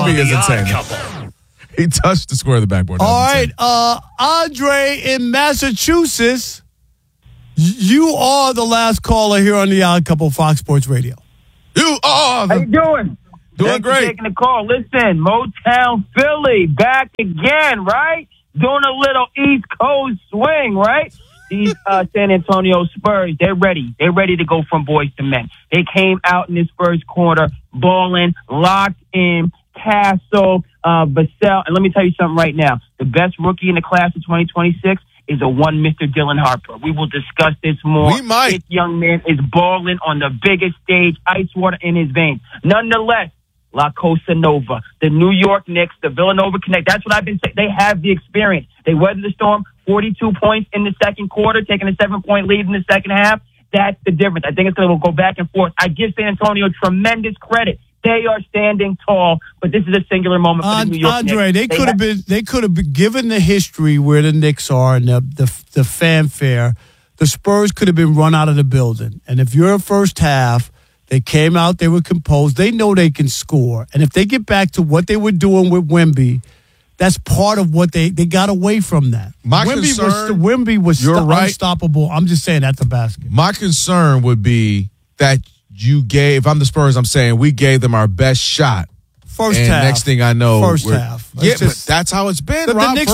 Wemby is insane. He touched the square of the backboard. All right, Andre in Massachusetts, you are the last caller here on the Odd Couple Fox Sports Radio. You are. How you doing? Doing great. Taking the call. Listen, Motown Philly back again, right? Doing a little East Coast swing, right? These San Antonio Spurs, they're ready. They're ready to go from boys to men. They came out in this first quarter, balling, locked in. Castle, Vassell, and let me tell you something right now. The best rookie in the class of 2026 is a one Mr. Dylan Harper. We will discuss this more. We might. This young man is balling on the biggest stage, ice water in his veins. Nonetheless, La Cosa Nova, the New York Knicks, the Villanova Connect. That's what I've been saying. They have the experience. They weathered the storm, 42 points in the second quarter, taking a 7-point lead in the second half. That's the difference. I think it's going to go back and forth. I give San Antonio tremendous credit. They are standing tall, but this is a singular moment for the New York Andre, Knicks. They could have been given the history where the Knicks are and the fanfare. The Spurs could have been run out of the building. And if you're in first half, they came out, they were composed. They know they can score. And if they get back to what they were doing with Wemby, that's part of what they got away from that. Wemby was unstoppable. I'm just saying that's a basket. My concern would be that if I'm the Spurs, I'm saying we gave them our best shot. First half. Next thing I know, first half. But that's how it's been. The Knicks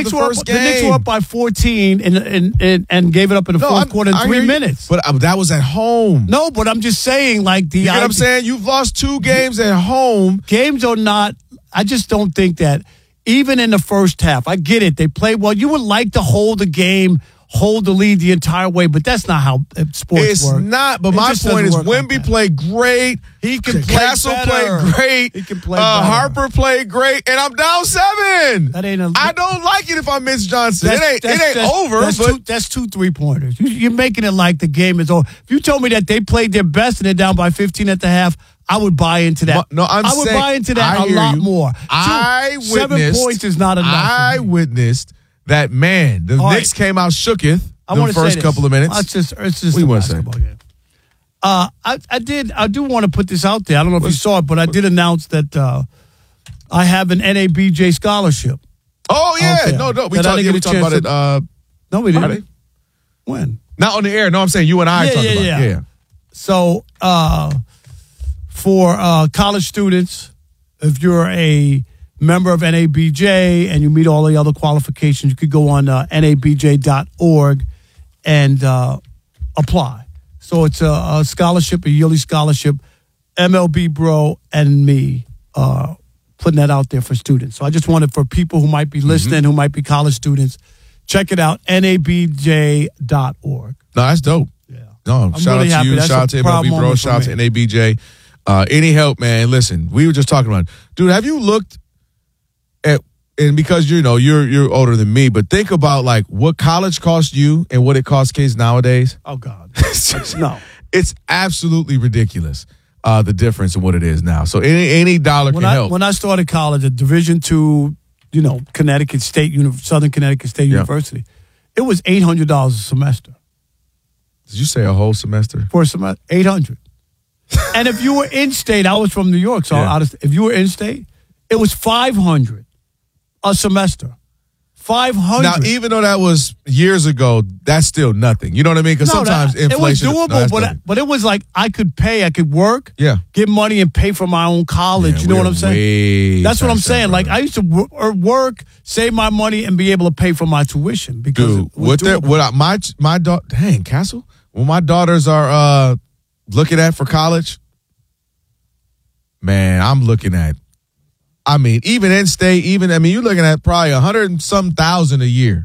were up by 14 and gave it up in the fourth quarter in 3 minutes. But that was at home. No, but I'm just saying, you know what I'm saying? You've lost 2 games at home. Games are not. I just don't think that even in the first half. I get it. They play well. You would like to hold the game, hold the lead the entire way, but that's not how sports work. It's not, but my point is Wemby played great. He can play Castle played great. He can play Harper played great, and I'm down 7. I don't like it if I miss Johnson. It ain't over. That's 2 3-pointers. You're making it like the game is over. If you told me that they played their best and they're down by 15 at the half, I would buy into that. I would buy into that a lot more. 7 points is not enough. I witnessed that, man. The Knicks came out shooketh the first couple of minutes. It's just a basketball game. I do want to put this out there. I don't know if you saw it, but I did announce that I have an NABJ scholarship. Oh, yeah. No. We talked about it. No, we didn't. Friday? When? Not on the air. No, I'm saying you and I talked about it. Yeah. So, for college students, if you're a member of NABJ and you meet all the other qualifications, you could go on nabj.org and apply. So it's a scholarship, a yearly scholarship. MLB Bro and me putting that out there for students. So I just wanted for people who might be listening, who might be college students, check it out, nabj.org. No, that's dope. Yeah. No, shout out to you, shout out to MLB Bro, shout out to NABJ. Any help, man? Listen, we were just talking about, dude, have you looked at, and because you're older than me, but think about like what college costs you and what it costs kids nowadays. Oh God, no, it's absolutely ridiculous. The difference in what it is now. So any dollar can help. When I started college at Division II, Connecticut State, Southern Connecticut State University, it was $800 a semester. Did you say a whole semester? For a semester, $800. And if you were in state, I was from New York, so if you were in state, it was $500 a semester. $500. Now, even though that was years ago, that's still nothing. You know what I mean? Because sometimes inflation. It was doable, but it was like I could work, get money, and pay for my own college. You know what I'm saying? That's what I'm saying. Like I used to work, save my money, and be able to pay for my tuition. Because my daughter, dang Castle, when my daughters are looking at for college, man, I'm looking at. I mean, even in state, you're looking at probably 100,000 a year.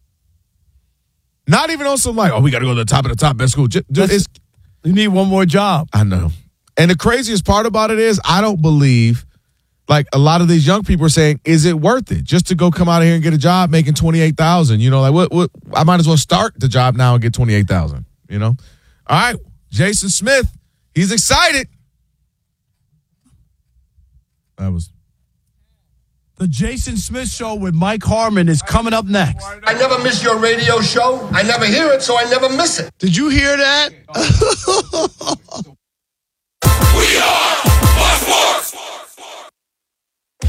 Not even on some like, we got to go to the top of the top best school. You need one more job. I know. And the craziest part about it is I don't believe, like a lot of these young people are saying, is it worth it just to go come out of here and get a job making $28,000? Like what? I might as well start the job now and get $28,000. All right, Jason Smith, he's excited. That was. The Jason Smith Show with Mike Harmon is coming up next. I never miss your radio show. I never hear it, so I never miss it. Did you hear that? We are Fox Sports.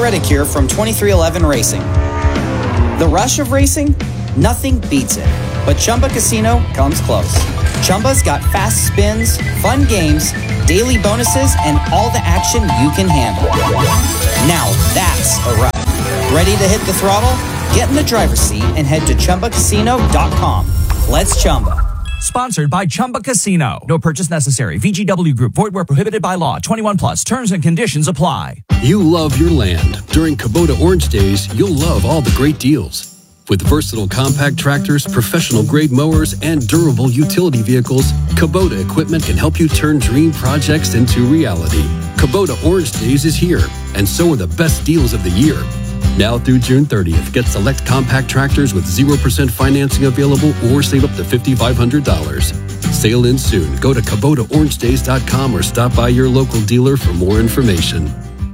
Redicure from 2311 Racing. The rush of racing? Nothing beats it. But Chumba Casino comes close. Chumba's got fast spins, fun games, daily bonuses, and all the action you can handle. Now that's a ride. Ready to hit the throttle? Get in the driver's seat and head to ChumbaCasino.com. Let's Chumba. Sponsored by Chumba Casino. No purchase necessary. VGW Group. Void where prohibited by law. 21 plus. Terms and conditions apply. You love your land. During Kubota Orange Days, you'll love all the great deals. With versatile compact tractors, professional-grade mowers, and durable utility vehicles, Kubota equipment can help you turn dream projects into reality. Kubota Orange Days is here, and so are the best deals of the year. Now through June 30th, get select compact tractors with 0% financing available or save up to $5,500. Sale ends soon. Go to KubotaOrangeDays.com or stop by your local dealer for more information.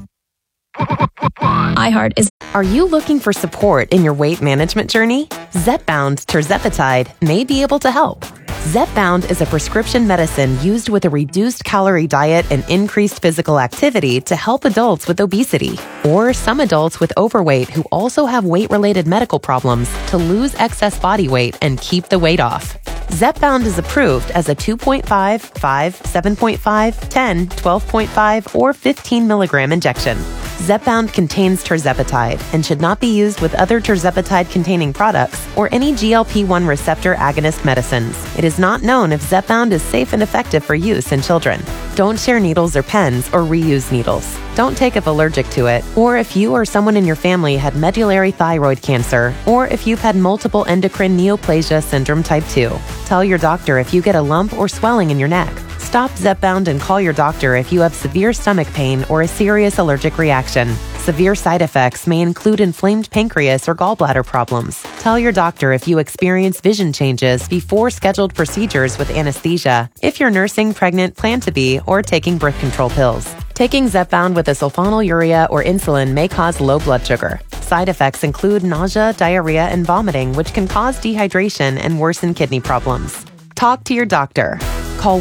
iHeart is. Are you looking for support in your weight management journey? Zepbound tirzepatide may be able to help. Zepbound is a prescription medicine used with a reduced calorie diet and increased physical activity to help adults with obesity or some adults with overweight who also have weight-related medical problems to lose excess body weight and keep the weight off. Zepbound is approved as a 2.5, 5, 7.5, 10, 12.5, or 15 milligram injection. Zepbound contains tirzepatide and should not be used with other tirzepatide-containing products or any GLP-1 receptor agonist medicines. It is not known if Zepbound is safe and effective for use in children. Don't share needles or pens or reuse needles. Don't take if allergic to it, or if you or someone in your family had medullary thyroid cancer, or if you've had multiple endocrine neoplasia syndrome type 2. Tell your doctor if you get a lump or swelling in your neck. Stop Zepbound and call your doctor if you have severe stomach pain or a serious allergic reaction. Severe side effects may include inflamed pancreas or gallbladder problems. Tell your doctor if you experience vision changes before scheduled procedures with anesthesia, if you're nursing, pregnant, plan to be, or taking birth control pills. Taking Zepbound with a sulfonylurea or insulin may cause low blood sugar. Side effects include nausea, diarrhea, and vomiting, which can cause dehydration and worsen kidney problems. Talk to your doctor. Call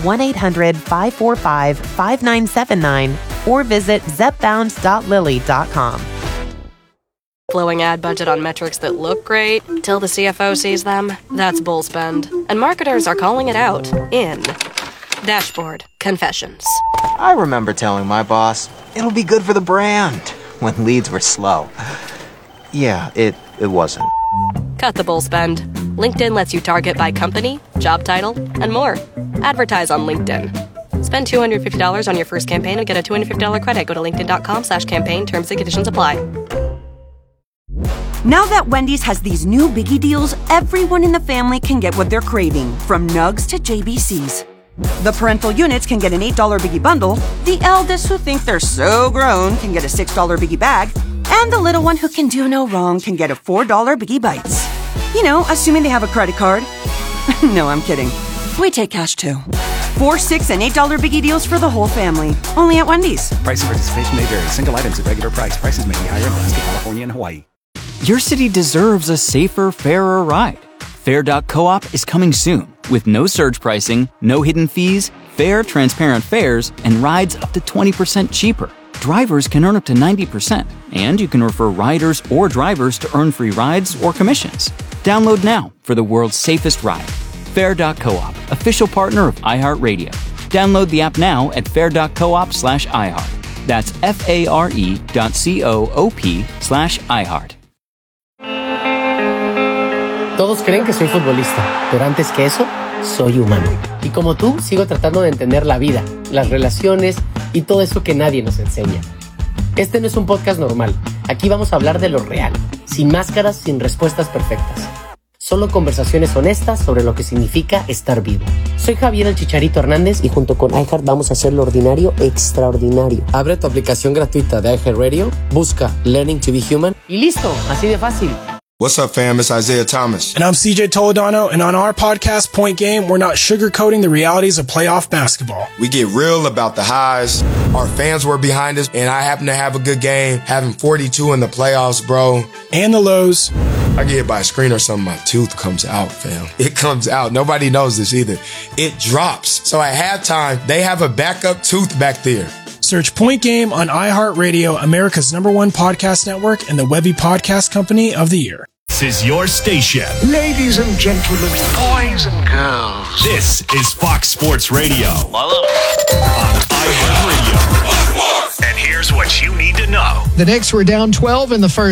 1-800-545-5979 or visit zepbound.lilly.com. Flowing ad budget on metrics that look great till the CFO sees them. That's bull spend. And marketers are calling it out in Dashboard Confessions. I remember telling my boss, it'll be good for the brand, when leads were slow. Yeah, it wasn't. Cut the bull spend. LinkedIn lets you target by company, job title, and more. Advertise on LinkedIn. Spend $250 on your first campaign and get a $250 credit. Go to linkedin.com/campaign. Terms and conditions apply. Now that Wendy's has these new biggie deals, everyone in the family can get what they're craving, from nugs to JBCs. The parental units can get an $8 biggie bundle, the eldest who think they're so grown can get a $6 biggie bag, and the little one who can do no wrong can get a $4 biggie bites. You know, assuming they have a credit card. No, I'm kidding. We take cash too. 4, 6, and $8 biggie deals for the whole family. Only at Wendy's. Price and participation may vary. Single items at regular price. Prices may be higher in Alaska, California, and Hawaii. Your city deserves a safer, fairer ride. Fair.coop is coming soon with no surge pricing, no hidden fees, fair, transparent fares, and rides up to 20% cheaper. Drivers can earn up to 90%, and you can refer riders or drivers to earn free rides or commissions. Download now for the world's safest ride. Fair.coop, official partner of iHeartRadio. Download the app now at fair.coop/iHeart. That's FARE.coop/iHeart. Todos creen que soy futbolista, pero antes que eso, soy humano. Y como tú, sigo tratando de entender la vida, las relaciones y todo eso que nadie nos enseña. Este no es un podcast normal. Aquí vamos a hablar de lo real, sin máscaras, sin respuestas perfectas. Solo conversaciones honestas sobre lo que significa estar vivo. Soy Javier el Chicharito Hernández y junto con iHeart vamos a hacer lo ordinario extraordinario. Abre tu aplicación gratuita de iHeartRadio, busca Learning to be Human y listo, así de fácil. What's up, fam? It's Isaiah Thomas. And I'm CJ Toledano, and on our podcast, Point Game, we're not sugarcoating the realities of playoff basketball. We get real about the highs. Our fans were behind us, and I happen to have a good game, having 42 in the playoffs, bro. And the lows. I get hit by a screen or something, my tooth comes out, fam. It comes out. Nobody knows this either. It drops. So at halftime, they have a backup tooth back there. Search Point Game on iHeartRadio, America's #1 podcast network, and the Webby Podcast Company of the Year. This is your station. Ladies and gentlemen, boys and girls. This is Fox Sports Radio. On iHeartRadio. And here's what you need to know. The Knicks were down 12 in the first.